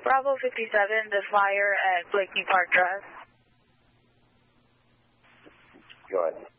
Bravo 57, the fire at Blakeney Park Drive. Go ahead.